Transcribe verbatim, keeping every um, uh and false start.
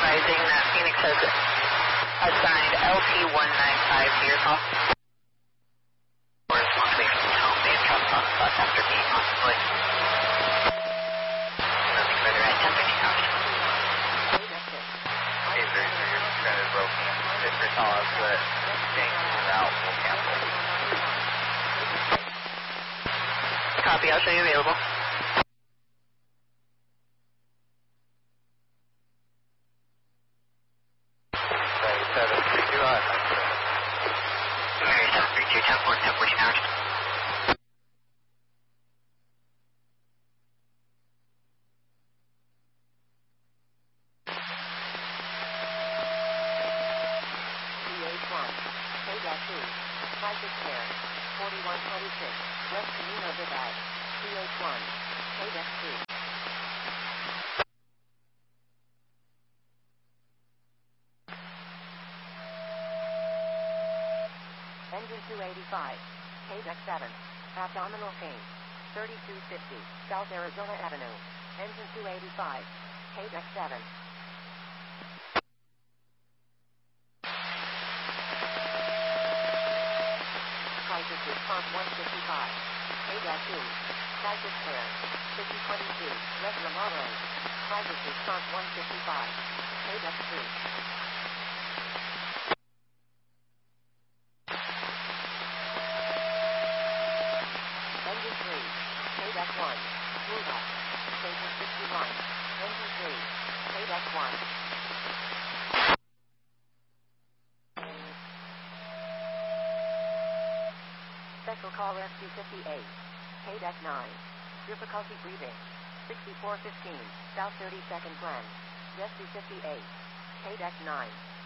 advising that Phoenix has assigned L T one nine five to your call. Or is one way from the home. They have dropped off bus after being on the foot. Moving further at ten fifty hours. Hey, sir, you're kind of broken. If you're telling us that change the route, we'll cancel. Copy, I'll show you available. seven three two, uh, Mary seven three two, ten four, ten fourteen hours. C H one, K two, Private Care, forty-one twenty-six, West Camino Village, C H one, K two. Engine two eighty-five, K seven, abdominal pain, thirty-two fifty, South Arizona Avenue, engine two eighty-five, K seven. Crisis response one fifty-five, K two, Crisis Care, fifty twenty-two, West Lamar Road, crisis response one fifty-five, K three. Engine three, K one, move up, station sixty-one, engine three, K one. Special call S Q fifty-eight, K nine, difficulty breathing, sixty-four fifteen, South thirty-second Glen, S Q fifty-eight, K nine.